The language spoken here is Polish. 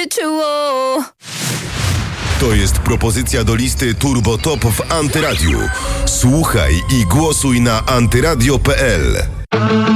H2O. To jest propozycja do listy Turbo Top w Antyradiu. Słuchaj i głosuj na antyradio.pl.